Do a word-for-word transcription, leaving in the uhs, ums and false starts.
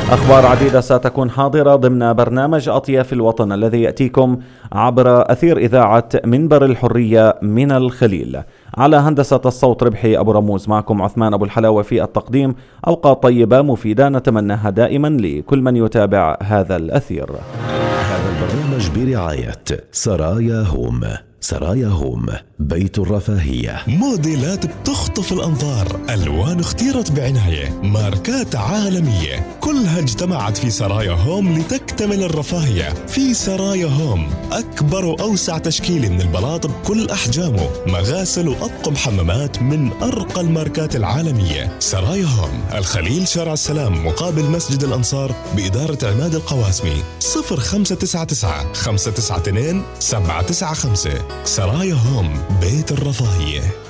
أخبار عديدة ستكون حاضرة ضمن برنامج أطياف الوطن الذي يأتيكم عبر أثير إذاعة منبر الحرية من الخليل. على هندسة الصوت ربحي أبو رموز، معكم عثمان أبو الحلاوة في التقديم. أوقات طيبة مفيدة نتمناها دائما لكل من يتابع هذا الأثير. هذا البرنامج برعاية سرايا هوم. سرايا هوم، بيت الرفاهية. موديلات بتخطف الأنظار، ألوان اختيرت بعناية، ماركات عالمية، كلها اجتمعت في سرايا هوم لتكتمل الرفاهية. في سرايا هوم أكبر وأوسع تشكيل من البلاط بكل أحجامه، مغاسل وأطقم حمامات من أرقى الماركات العالمية. سرايا هوم، الخليل، شارع السلام، مقابل مسجد الأنصار، بإدارة عماد القواسمي. صفر خمسة تسعة تسعة خمسة تسعة اثنين سبعة تسعة خمسة. سرايا هوم، بيت الرفاهية.